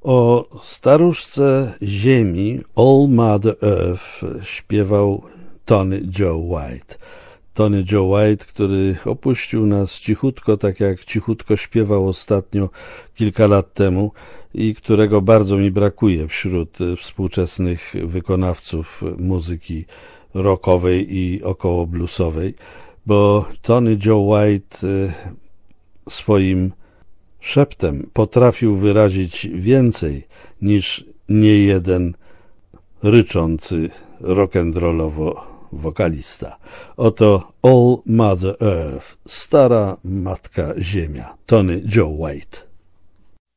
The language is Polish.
O staruszce ziemi, All Mother Earth, śpiewał Tony Joe White. Tony Joe White, który opuścił nas cichutko, tak jak cichutko śpiewał ostatnio kilka lat temu i którego bardzo mi brakuje wśród współczesnych wykonawców muzyki rockowej i około bluesowej, bo Tony Joe White swoim szeptem potrafił wyrazić więcej niż niejeden ryczący rock'n'rollowo wokalista. Oto All Mother Earth, stara matka ziemia, Tony Joe White.